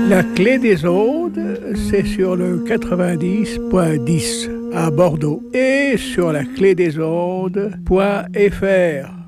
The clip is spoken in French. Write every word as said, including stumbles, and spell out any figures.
La clé des ondes, c'est sur le quatre-vingt-dix point dix à Bordeaux et sur la clé des ondes point F R.